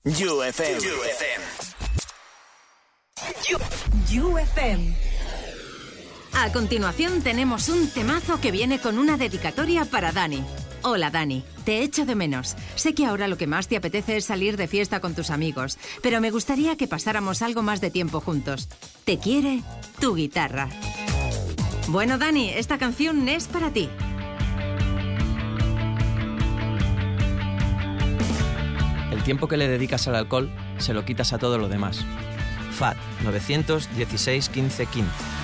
UFM. UFM. A continuación tenemos un temazo que viene con una dedicatoria para Dani. Hola Dani, te echo de menos. Sé que ahora lo que más te apetece es salir de fiesta con tus amigos, pero me gustaría que pasáramos algo más de tiempo juntos. Te quiere tu guitarra. Bueno Dani, esta canción es para ti. El tiempo que le dedicas al alcohol se lo quitas a todo lo demás. FAT 916 15 15.